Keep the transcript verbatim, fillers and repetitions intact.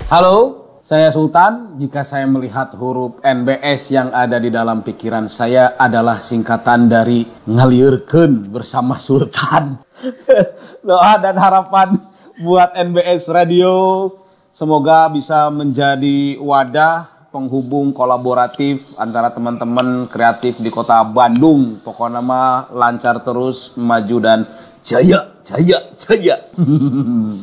Halo, saya Sultan. Jika saya melihat huruf N B S yang ada di dalam pikiran saya adalah singkatan dari ngaliurkeun bersama Sultan. Doa dan harapan buat N B S Radio, semoga bisa menjadi wadah penghubung kolaboratif antara teman-teman kreatif di kota Bandung. Pokoknya mah lancar terus, maju dan jaya, jaya, jaya.